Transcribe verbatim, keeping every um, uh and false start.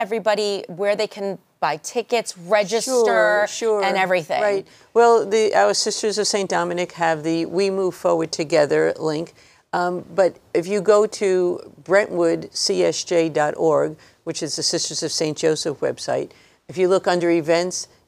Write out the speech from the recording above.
everybody where they can buy tickets, register, sure, sure. and everything? Right. Well, the, our Sisters of Saint Dominic have the We Move Forward Together link. Um, but if you go to brentwood c s j dot org, which is the Sisters of Saint Joseph website, if you look under events,